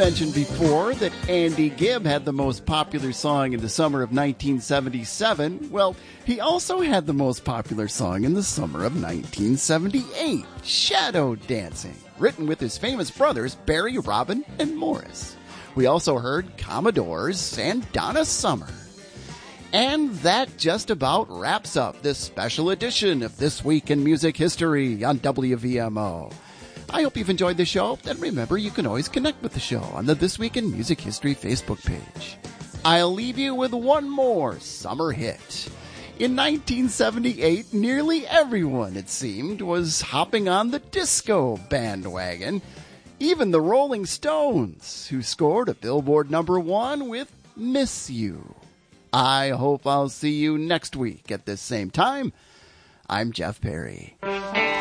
mentioned before that Andy Gibb had the most popular song in the summer of 1977. Well, he also had the most popular song in the summer of 1978, Shadow Dancing, written with his famous brothers Barry, Robin, and Morris. We also heard Commodores and Donna Summer. And that just about wraps up this special edition of This Week in Music History on WVMO. I hope you've enjoyed the show, and remember, you can always connect with the show on the This Week in Music History Facebook page. I'll leave you with one more summer hit. In 1978, nearly everyone, it seemed, was hopping on the disco bandwagon. Even the Rolling Stones, who scored a Billboard #1 with Miss You. I hope I'll see you next week at this same time. I'm Jeff Perry.